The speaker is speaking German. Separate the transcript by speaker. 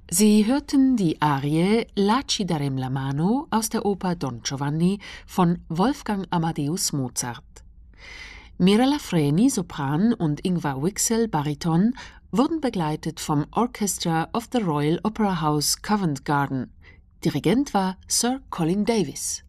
Speaker 1: Sie hörten die Arie La ci darem la mano aus der Oper Don Giovanni von Wolfgang Amadeus Mozart. Mirella Freni, Sopran, und Ingvar Wixell, Bariton, wurden begleitet vom Orchestra of the Royal Opera House, Covent Garden. Dirigent war Sir Colin Davis.